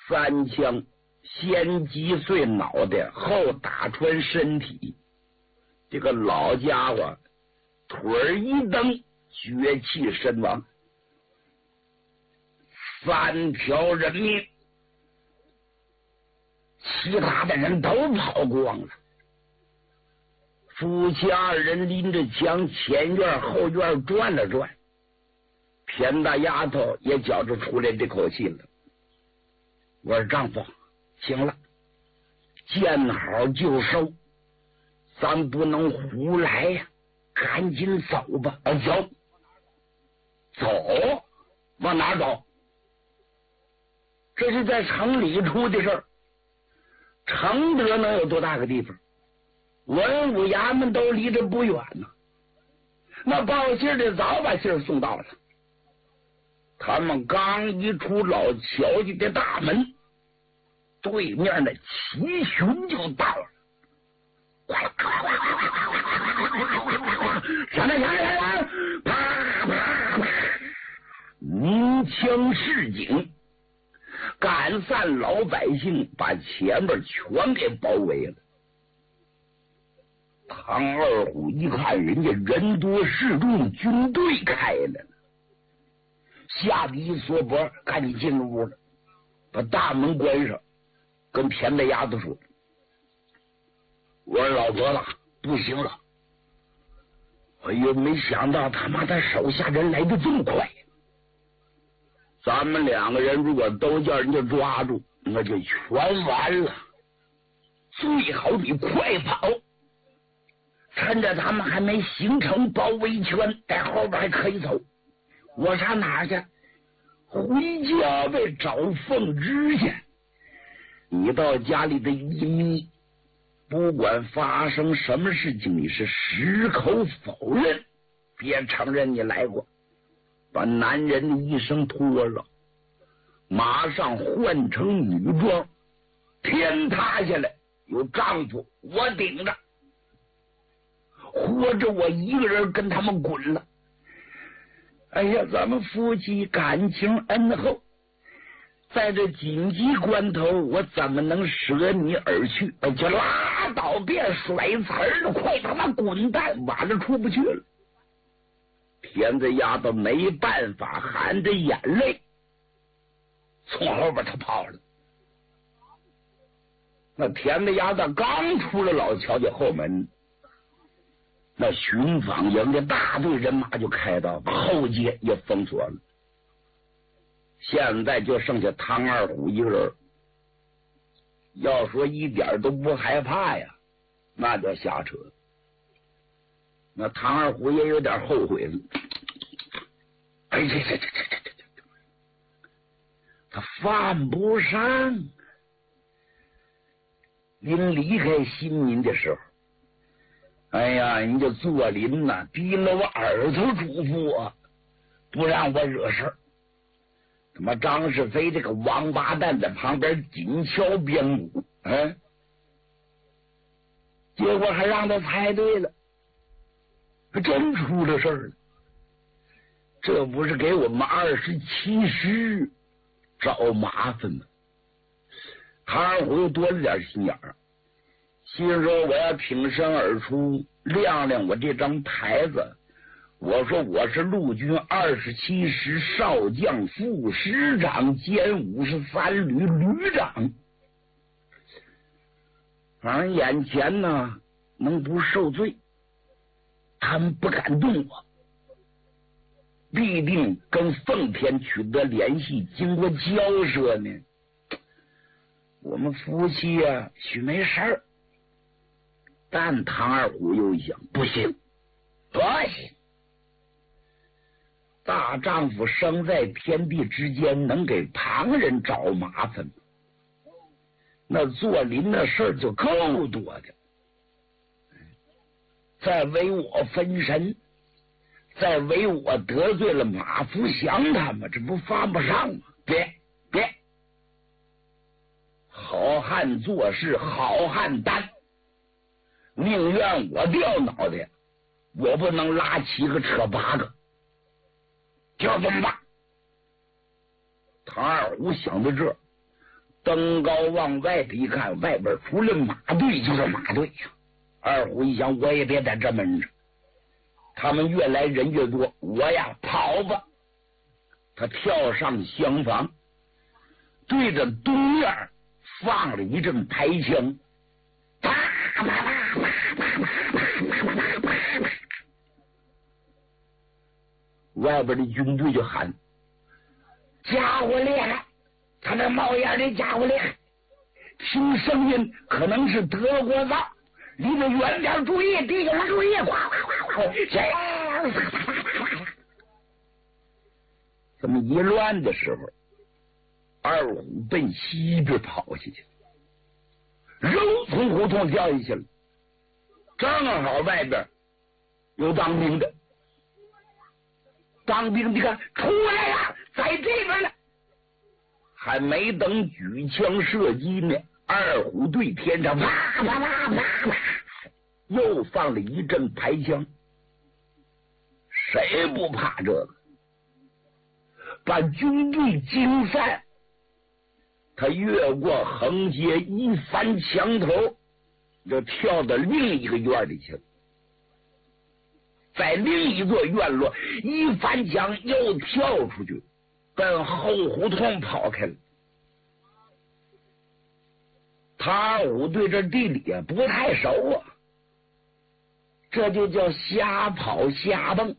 三枪先击碎脑袋，后打穿身体。这个老家伙腿儿一蹬，绝气身亡，3条人命。其他的人都跑光了。夫妻2人拎着枪前院后院转了转，田大丫头也觉着出来这口气了。我说丈夫，行了，见好就收，咱不能胡来呀，赶紧走吧。走，往哪走？这是在城里出的事儿，承德能有多大个地方？文武衙门都离着不远呢。那报信的早把信送到了，他们刚一出老乔家的大门，对面的齐巡就到了。上来，啪啪啪，鸣枪示警，赶散老百姓，把前面全给包围了。唐二虎一看人家人多势众，军队开了，吓得一缩脖，赶紧进屋了，把大门关上，跟田大丫头说：“我说老婆子，不行了！哎呦，没想到他妈的手下人来的这么快，咱们2个人如果都叫人家抓住，那就全完了。最好你快跑，趁着他们还没形成包围圈，在后边还可以走。我上哪儿去？回家呗，找凤芝去。你到家里的一眯，不管发生什么事情，你是矢口否认，别承认你来过，把男人的一身脱了，马上换成女装，天塌下来有丈夫我顶着，活着我一个人跟他们滚了。哎呀，咱们夫妻感情恩厚，在这紧急关头，我怎么能舍你而去？就拉倒，别甩词儿了，快他妈滚蛋！晚了出不去了。田子丫头没办法，含着眼泪从后边他跑了。那田子丫头刚出了老乔家后门，那巡访营的大队人马就开到，后街也封锁了。现在就剩下唐二虎一个人，要说一点都不害怕呀，那叫瞎扯。那唐二虎也有点后悔了。哎呀，他犯不上。临离开新民的时候，哎呀，人家左邻呐逼了我耳朵嘱咐我，不让我惹事儿。他妈张世飞这个王八蛋在旁边紧敲边鼓，结果还让他猜对了，还真出了事儿了。这不是给我们27师找麻烦吗？唐二虎又多了点心眼儿，心说我要挺身而出，亮亮我这张牌子。我说我是陆军27师少将副师长兼53旅旅长，反正眼前呢能不受罪，他们不敢动我，必定跟奉天取得联系，经过交涉呢，我们夫妻啊许没事儿。但唐二虎又一想，不行不行，大丈夫生在天地之间，能给旁人找麻烦吗？那做邻的事儿就够多的，再为我分神，再为我得罪了马福祥他们，这不犯不上吗？别，好汉做事好汉担，宁愿我掉脑袋，我不能拉7个扯8个，就这么办。唐二虎想到这儿， 登高往外头一看，外边除了马队就是马队呀。二虎一想，我也别在这闷着，他们越来人越多，我呀跑吧。他跳上厢房，对着东面放了一阵排枪，啪啪啪啪啪啪啪，外边的军队就喊：“家伙厉害！他那冒烟的家伙厉害！听声音可能是德国佬，离得远点注意，弟兄们注意！”这么一乱的时候，二虎奔西边跑下去，肉从胡同掉下去了。正好外边有当兵的，当兵的看出来了，在这边呢。还没等举枪射击呢，二虎对天上啪啪啪啪啪，又放了一阵排枪。谁不怕这个？把军队惊散。他越过横街，一翻墙头，就跳到另一个院里去了。在另一座院落一翻墙，又跳出去，奔后胡同跑开了。他二虎对这地理不太熟啊，这就叫瞎跑瞎蹦。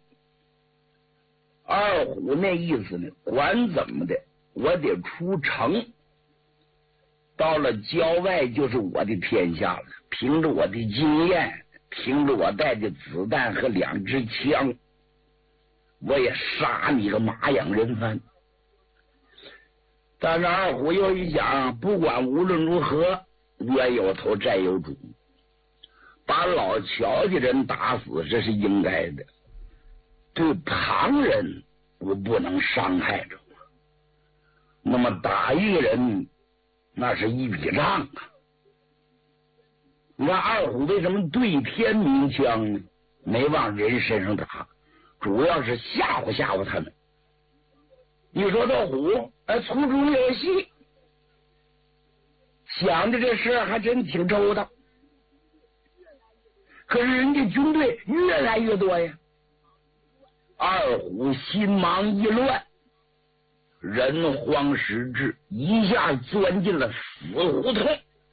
二虎那意思呢，管怎么的，我得出城，到了郊外就是我的天下了。凭着我的经验，凭着我带的子弹和2支枪，我也杀你个马养人番。但是二虎又一想，不管无论如何，冤有头债有主，把老乔家人打死这是应该的，对旁人我不能伤害着。那么打一个人，那是一笔账啊。你看二虎为什么对天鸣枪呢？没往人身上打，主要是吓唬吓唬他们。你说这虎粗中有细，想的这事还真挺周到。可是人家军队越来越多呀，二虎心忙意乱，人慌时至，一下钻进了死胡同。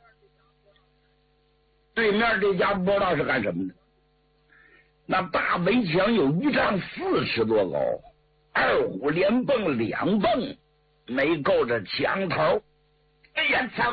对面这家不知道是干什么的，那大围墙有1丈40多高，二虎连蹦2蹦没够着墙头。哎呀，走！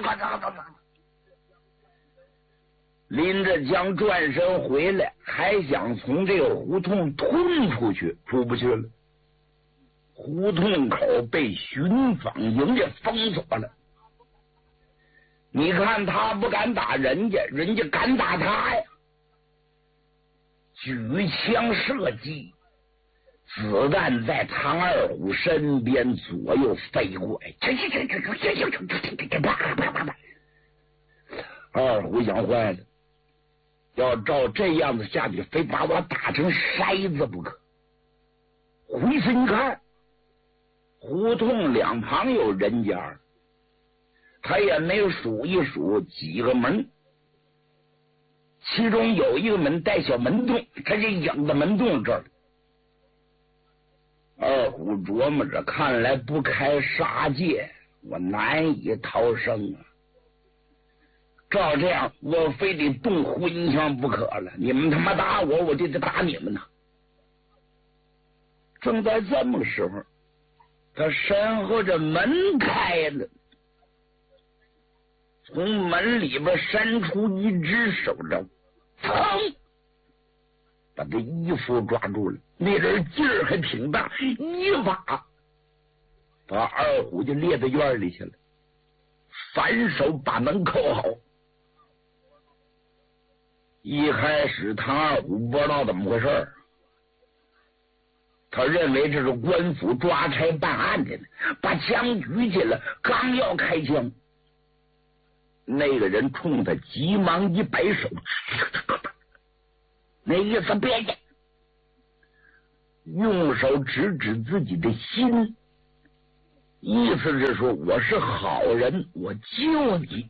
拎着枪转身回来，还想从这个胡同吞出去，出不去了。胡同口被巡防营给封锁了。你看他不敢打人家，人家敢打他呀！举枪射击，子弹在唐二虎身边左右飞过。二虎想坏了，要照这样子下去，非把我打成筛子不可。回身一看，胡同两旁有人家，他也没数一数几个门，其中有一个门带小门洞，他就引到门洞这儿。二虎琢磨着，看来不开杀戒，我难以逃生啊！照这样，我非得动荤枪不可了。你们他妈打我，我就得打你们呐！正在这么个时候，他身后这门开了，从门里边伸出一只手着，噌，把这衣服抓住了。那人劲儿还挺大，一把把二虎就列到院里去了，反手把门扣好。一开始唐二虎不知道怎么回事，他认为这是官府抓差办案的呢，把枪举起来，刚要开枪，那个人冲他急忙一摆手，那意思别介，用手指指自己的心， 意思是说我是好人，我救你。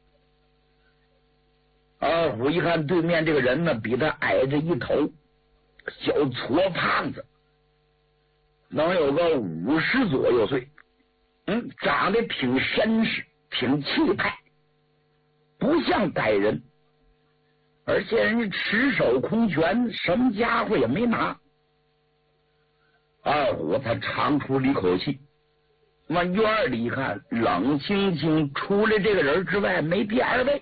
二虎一看对面这个人呢，比他矮着一头，小矬胖子，能有个50左右岁，长得挺绅士，挺气派，不像歹人，而且人家持手空拳，什么家伙也没拿。二虎他长出了一口气，往院里一看，冷清清，除了这个人之外没第二位。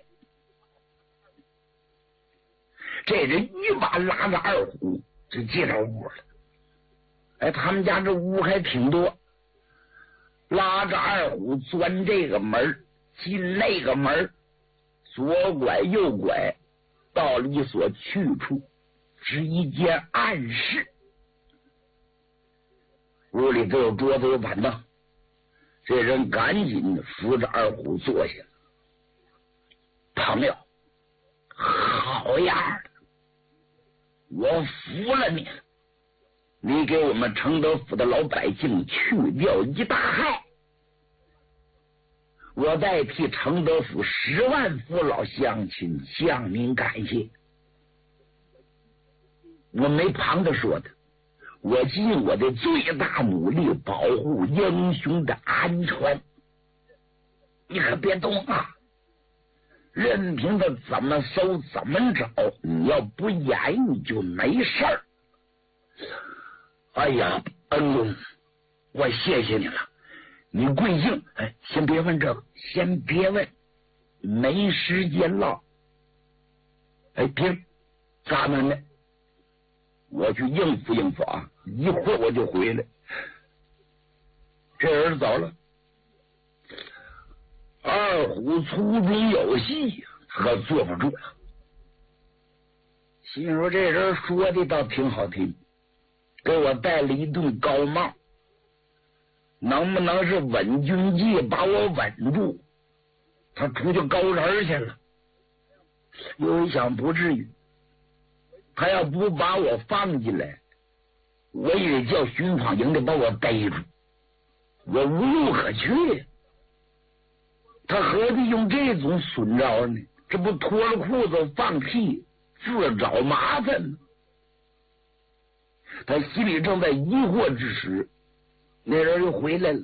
这人一把拉着二虎就进了屋了。哎，他们家这屋还挺多，拉着二虎钻这个门进那个门，左拐右拐，到了一所去处，是一间暗室。屋里都有桌子有板凳，这人赶紧扶着二虎坐下。朋友，好样的，我服了你了，你给我们承德府的老百姓去掉一大害，我代替承德府10万父老乡亲向您感谢。我没旁着说的，我尽我的最大努力保护英雄的安全，你可别动啊！任凭他怎么搜怎么找，你要不言语就没事儿。哎呀，恩公，我谢谢你了。你贵姓？哎，先别问这个，先别问，没时间唠。哎，听，咱们呢，我去应付应付啊，一会儿我就回来。这人走了。二虎粗中有细，可坐不住了，心说这人说的倒挺好听，给我戴了一顿高帽，能不能是稳军计把我稳住，他出去高人去了。又一想不至于，他要不把我放进来，我也得叫巡访营的把我逮住，我无路可去。他何必用这种损招呢？这不脱了裤子放屁，自找麻烦呢。他心里正在疑惑之时，那人又回来了，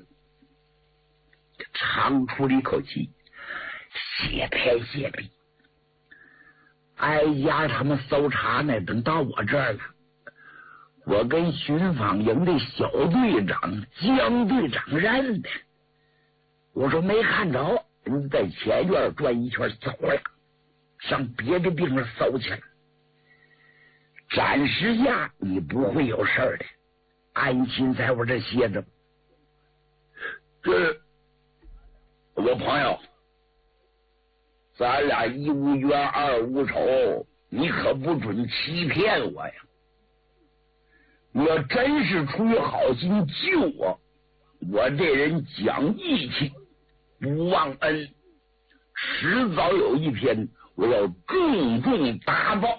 长出了一口气，谢天谢地。挨家他们搜查呢，等到我这儿了，我跟巡访营的小队长江队长认的。我说没看着，你在前院转一圈走了，上别的地方搜去了。暂时下你不会有事的，安心在我这歇着。这我朋友，咱俩一无冤二无仇，你可不准欺骗我呀！你要真是出于好心救我，我这人讲义气，不忘恩，迟早有一天我要重重答报。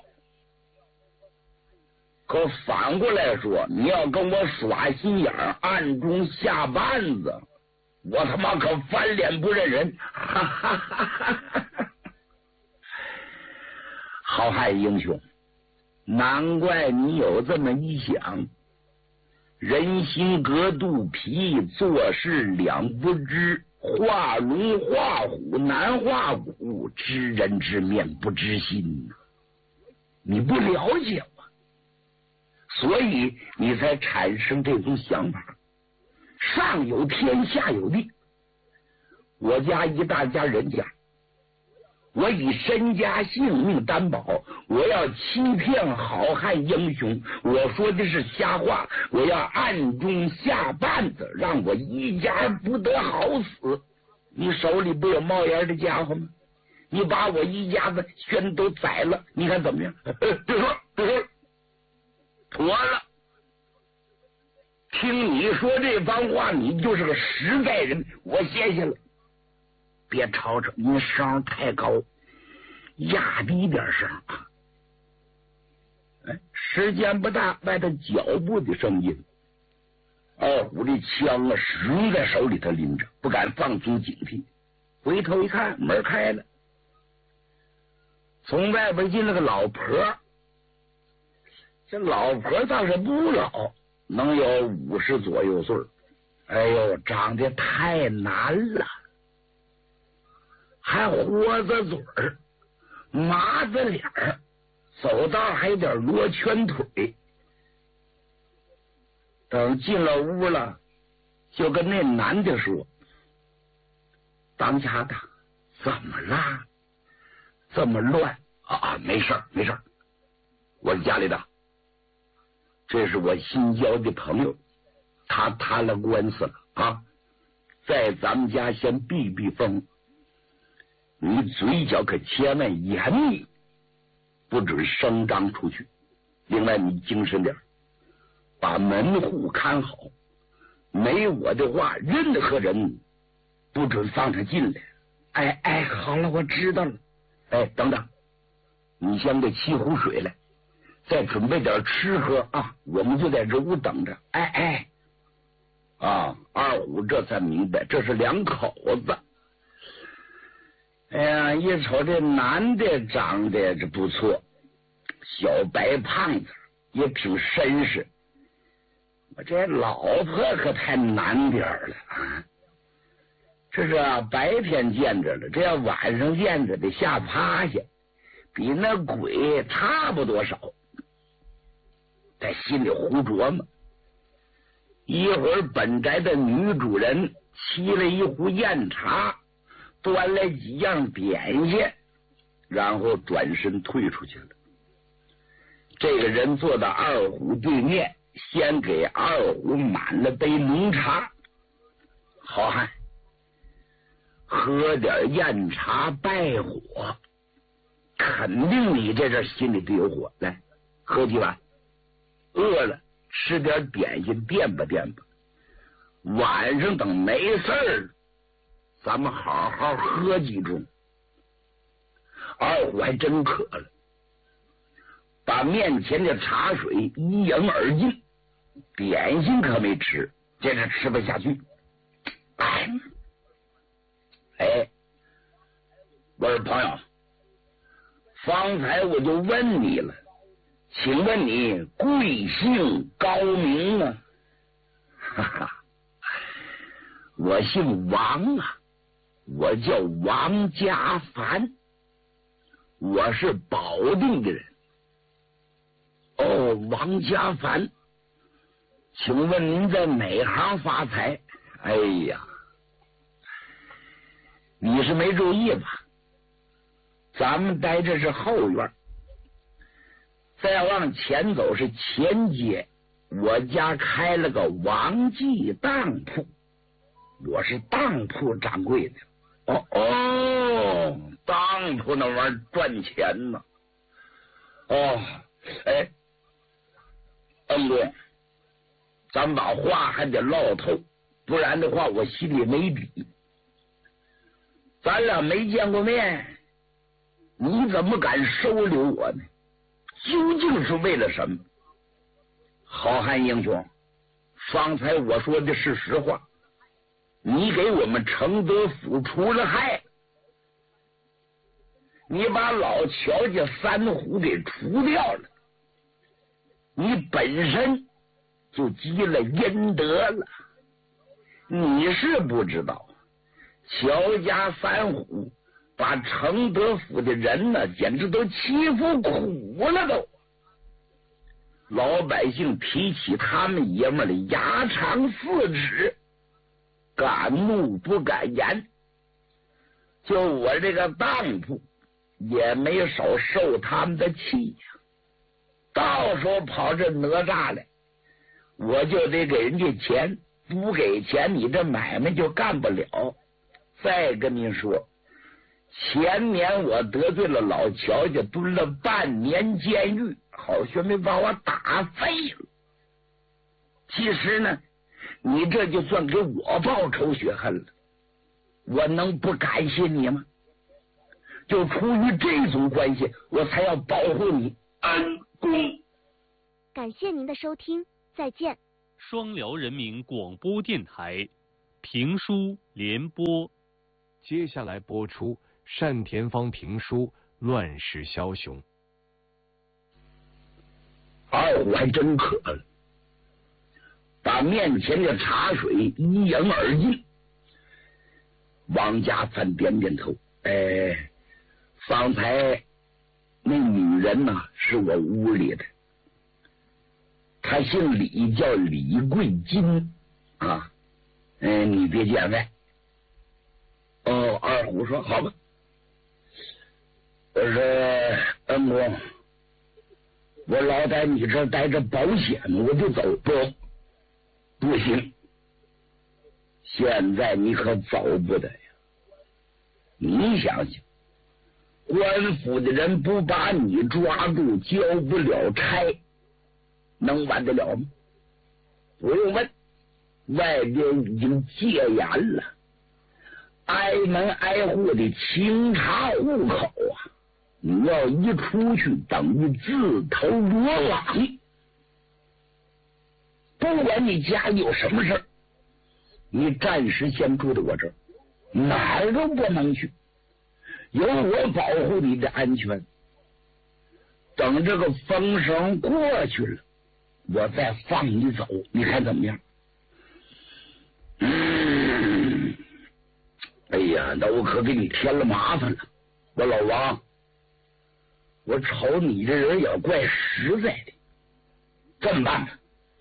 可反过来说，你要跟我耍心眼儿，暗中下绊子，我他妈可翻脸不认人！哈哈哈哈哈！好汉英雄，难怪你有这么一想。人心隔肚皮，做事两不知，画龙画虎难画骨，知人知面不知心。你不了解我，所以你才产生这种想法。上有天下有地，我家一大家人家，我以身家性命担保，我要欺骗好汉英雄，我说的是瞎话，我要暗中下绊子，让我一家不得好死。你手里不有冒烟的家伙吗？你把我一家子全都宰了，你看怎么样？别说妥了，听你说这番话，你就是个实在人，我谢谢了。别吵吵，你声太高，压低点声啊！哎，时间不大，外头脚步的声音， 二虎的枪啊，始终在手里头拎着，不敢放松警惕。回头一看，门开了，从外边进了个老婆。这老婆倒是不老，能有50左右岁。哎呦，长得太难了，还豁子嘴儿，麻子脸儿，走道还有点罗圈腿。等进了屋了，就跟那男的说：“当家的，怎么啦？这么乱啊？没事儿，没事儿，我是家里的，这是我新交的朋友，他摊了官司了啊，在咱们家先避避风，你嘴角可千万严密，不准声张出去。另外，你精神点，把门户看好，没我的话，任何人不准放他进来。哎，好了，我知道了。哎，等等，你先给沏壶水来，再准备点吃喝啊，我们就在这屋等着。哎，啊，二虎这才明白，这是两口子。哎呀，一瞅这男的长得这不错，小白胖子，也挺绅士。我这老婆可太难点了啊！这是白天见着了，这要晚上见着得吓趴下，比那鬼差不多少。在心里胡琢磨。一会儿本宅的女主人沏了一壶酽茶，端来几样点心，然后转身退出去了。这个人坐到二虎对面，先给二虎满了杯浓茶。好汉，喝点酽茶败火，肯定你这阵心里得有火。来，喝几碗，饿了吃点点心垫吧垫吧。晚上等没事儿，咱们好好喝几盅。二虎还真渴了，把面前的茶水一饮而尽，点心可没吃，这是吃不下去。我说朋友，方才我就问你了，请问你贵姓高名呢？哈哈，我姓王啊，我叫王家凡，我是保定的人。哦，王家凡，请问您在哪行发财？哎呀，你是没注意吧？咱们待这是后院，再往前走是前街，我家开了个王记当铺，我是当铺掌柜的。当铺那玩意儿赚钱呢。恩贵，咱把话还得唠透，不然的话我心里没底。咱俩没见过面，你怎么敢收留我呢？究竟是为了什么？好汉英雄，方才我说的是实话，你给我们承德府除了害，你把老乔家三虎给除掉了，你本身就积了阴德了。你是不知道，乔家三虎把承德府的人呢，简直都欺负苦了都。老百姓提起他们爷们儿的牙长4尺，敢怒不敢言。就我这个当铺也没少受他们的气呀。到时候跑这哪吒来，我就得给人家钱，不给钱你这买卖就干不了。再跟您说，前年我得罪了老乔家，蹲了半年监狱，好学没把我打废了。其实呢，你这就算给我报仇雪恨了，我能不感谢你吗？就出于这种关系，我才要保护你恩公。 感谢您的收听，再见。 双辽人民广播电台评书联播。 接下来播出单田芳评书《乱世枭雄》。 二虎还真渴了，把面前的茶水一饮而尽。王家凡点点头，方才那女人呢，是我屋里的，她姓李，叫李桂金啊。你别见外。哦，二虎说好吧。我说恩公，我老在你这带着保险，我就走不行，现在你可走不得呀！你想想，官府的人不把你抓住，交不了差，能完得了吗？不用问，外边已经戒严了，挨门挨户的清查户口啊！你要一出去，等于自投罗网。不管你家里有什么事儿，你暂时先住在我这儿，哪儿都不能去，有我保护你的安全。等这个风声过去了，我再放你走，你看怎么样？哎呀，那我可给你添了麻烦了。我老王，我瞅你这人也怪实在的，这么办吧，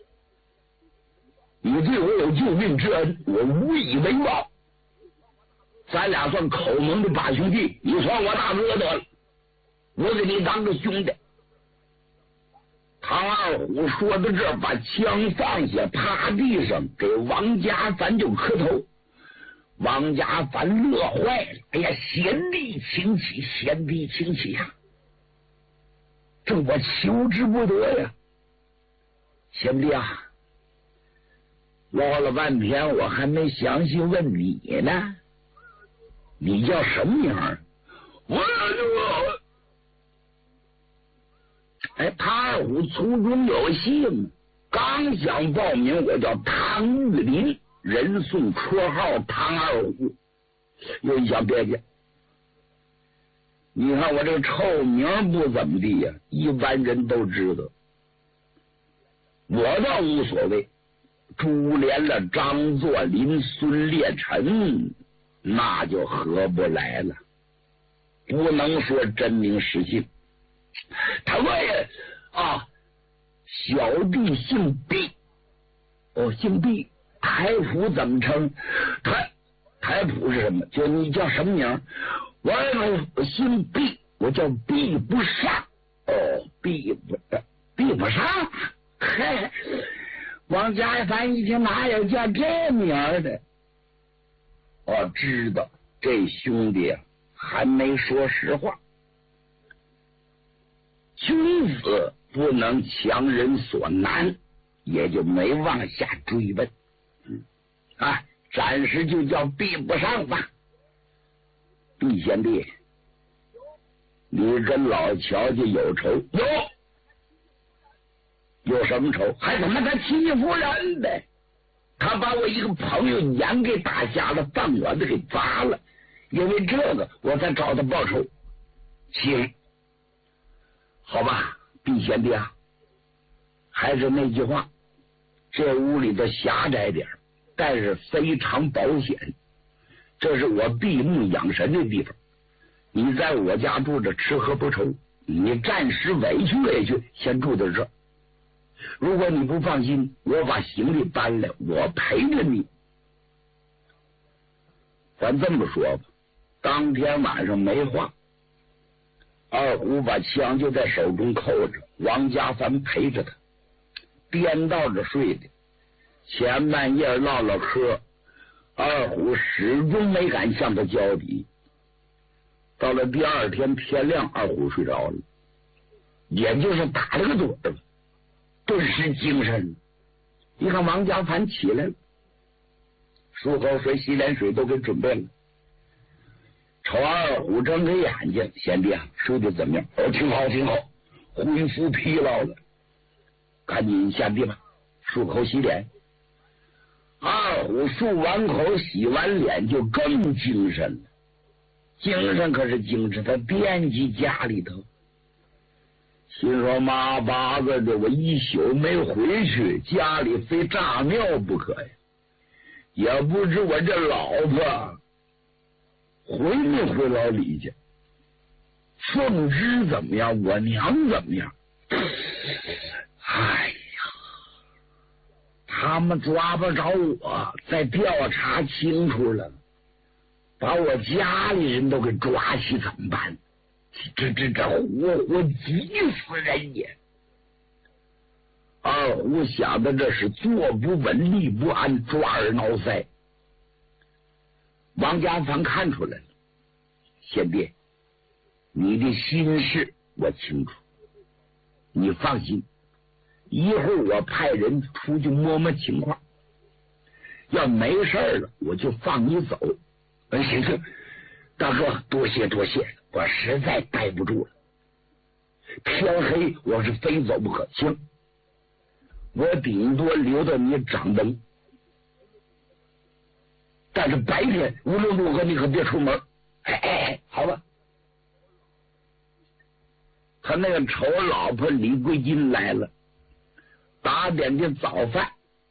你对我有救命之恩，我无以为报。咱俩算口盟的把兄弟，你算我大哥得了，我给你当个兄弟。唐二虎说到这，把枪放下，趴地上给王家凡就磕头。王家凡乐坏了，哎呀，贤弟请起，贤弟请起呀！这我求之不得呀！贤弟啊，唠了半天，我还没详细问你呢，你叫什么名儿？我唐二虎粗中有细嘛，刚想报名，我叫唐玉林，人送绰号唐二虎。又一想，别介，你看我这个臭名不怎么地呀，一般人都知道，我倒无所谓。株连了张作霖、孙烈臣，那就合不来了，不能说真名实姓。他问啊，小弟姓毕。哦，姓毕，台谱怎么称？台谱是什么？就你叫什么名？我姓毕，我叫毕不上。哦，毕不上。嗨，王家凡一听，哪有叫这名的？我知道这兄弟还没说实话。君子不能强人所难，也就没往下追问。暂时就叫毕不上吧。毕贤弟，你跟老乔家有仇？有什么仇？还他妈他欺负人呗！他把我一个朋友眼给打瞎了，把我的给砸了，因为这个我才找他报仇。行，好吧，毕贤弟啊，还是那句话，这屋里头狭窄点，但是非常保险，这是我闭目养神的地方。你在我家住着，吃喝不愁，你暂时委屈，先住在这儿。如果你不放心，我把行李搬来，我陪着你。咱这么说吧，当天晚上没话，二虎把枪就在手中扣着，王家凡陪着他，颠倒着睡的。前半夜唠唠嗑，二虎始终没敢向他交底。到了第二天天亮，二虎睡着了，也就是打了个盹儿，顿时精神。你看王家凡起来了，漱口水、洗脸水都给准备了。瞅二虎睁开眼睛，贤弟啊，睡得怎么样？挺好，恢复疲劳了，赶紧下地吧。 漱口洗脸。二虎漱完口洗完脸就更精神了，精神可是精神，他惦记家里头，心说妈巴子的，我一宿没回去，家里非炸庙不可呀！也不知我这老婆回没回老李家，凤芝怎么样，我娘怎么样？哎呀，他们抓不着我，再调查清楚了，把我家里人都给抓起怎么办？这活活急死人也！二虎想的这是坐不稳立不安，抓耳挠腮。王家凡看出来了，贤弟，你的心事我清楚，你放心，一会儿我派人出去摸摸情况，要没事了我就放你走。行，大哥多谢多谢，我实在待不住了，天黑我是非走不可。行，我顶多留到你掌灯，但是白天无论如何你可别出门。好吧。他那个丑老婆李桂金来了，打点的早饭，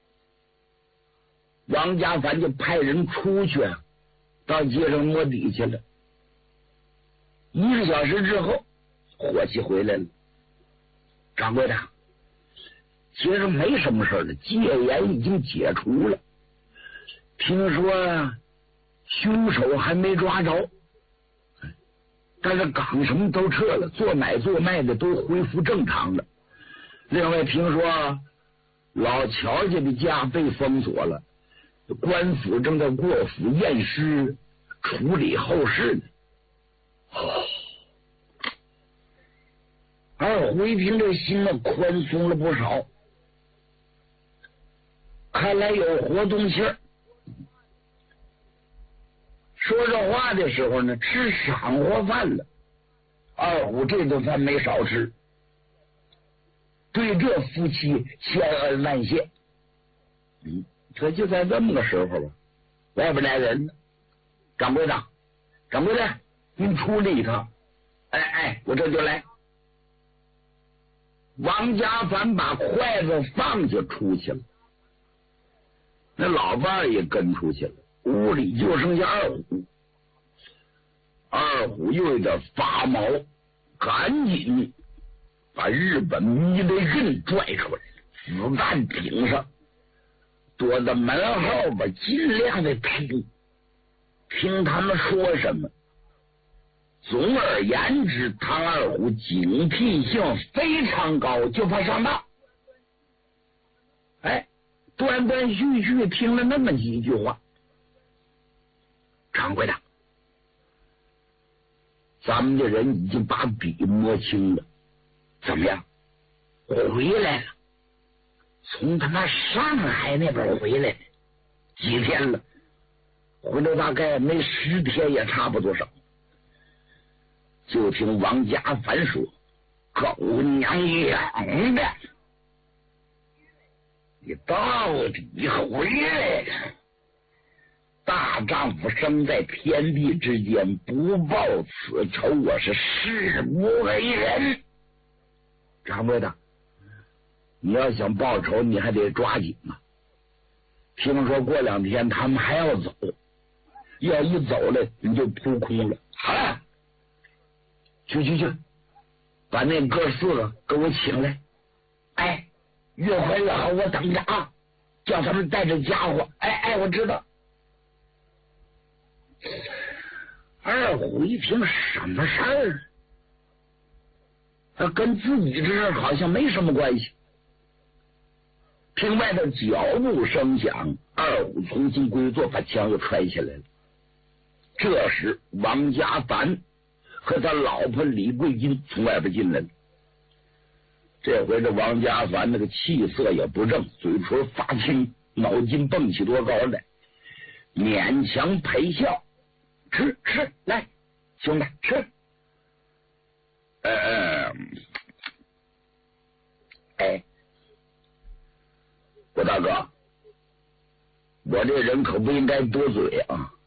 王家凡就派人出去到街上摸底去了。1个小时之后，伙计回来了，掌柜的，其实没什么事了，戒严已经解除了，听说凶手还没抓着，但是岗什么都撤了，做买做卖的都恢复正常了。另外听说老乔家的家被封锁了，官府正在过府验尸处理后事呢。二虎一听这心呢宽松了不少，看来有活动性儿。说这话的时候呢，吃晌午饭了，二虎这顿饭没少吃，对这夫妻千恩万谢。可就在这么个时候吧，外边来人了，掌柜的，您出来一趟。我这就来。王家凡把筷子放下出去了，那老伴儿也跟出去了，屋里就剩下二虎。二虎又有点发毛，赶紧把日本迷雷刃拽出来，子弹顶上，躲在门后边，尽量的听他们说什么。总而言之，唐二虎警惕性非常高，就怕上当。断断续续听了那么几句话。掌柜的，咱们的人已经把底摸清了，怎么样？回来了，从他妈上海那边回来了，几天了，回来大概没10天也差不多少。就听王家凡说：“狗娘养的，你到底回来了！大丈夫生在天地之间，不报此仇，我是誓不为人。”掌柜的，你要想报仇，你还得抓紧啊！听说过2天他们还要走，要一走了你就扑空了。好了，去，把那哥4个给我请来。越快越好，我等着啊！叫他们带着家伙。我知道。二虎一听，什么事儿？跟自己这事好像没什么关系。听外头脚步声响，二虎重新归坐，把枪又揣起来了。这时王家凡和他老婆李桂金从外边进来了。这回这王家凡那个气色也不正，嘴唇发青，脑筋蹦起多高来，勉强陪笑。吃，来，兄弟吃。 我大哥，我这人可不应该多嘴啊。